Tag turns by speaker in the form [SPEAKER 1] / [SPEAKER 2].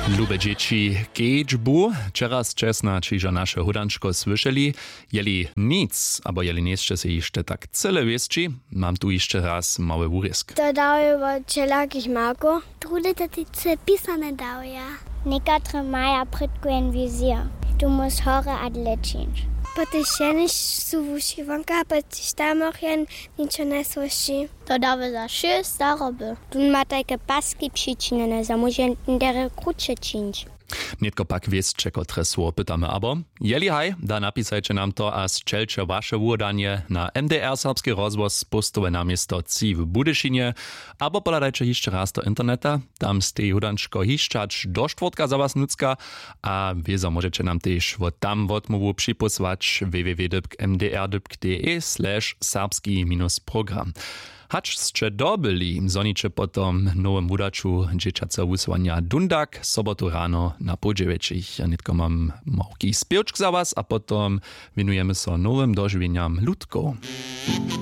[SPEAKER 1] Lube dzieci, keďbu, čeraz česna, čiže naše hudančko slyšeli, jeli nic, abo jeli niečo si ešte tak celé viesči, mám tu ešte raz malý úrysk.
[SPEAKER 2] To dajú čelakých máko. Trude to ty písané dajú.
[SPEAKER 3] Niekatre maja predkujen vizier. Du musst hore adlečinč.
[SPEAKER 2] Potyšení sú v ušivonka, potiž tam jen ničo nesluší.
[SPEAKER 3] To dáva za šest staroby.
[SPEAKER 2] Tu má také pasky přičinené, za môže dere kruče činč.
[SPEAKER 1] Netko pak viesče, kotre sú opýtame, abo jeli haj, da napísajte nám to a zčelče vaše údanie na MDR Serbský rozvoz postove na miesto C v Budyšinie, abo poladajte ešte raz do interneta, tam ste hudančko hiščač do štvrtka za vás nucka a vieza môžete nám tiež tam odmovu připosvať www.mdr.de/serbski-program. Hač ste dobili, zoniče potom nowym budaču dzieciace wysłania Dundak, sobotu rano na podziewieczich. Ja nitko mam małki spiewczk za was, a potom winujemy so nowym dożywieniam ludko.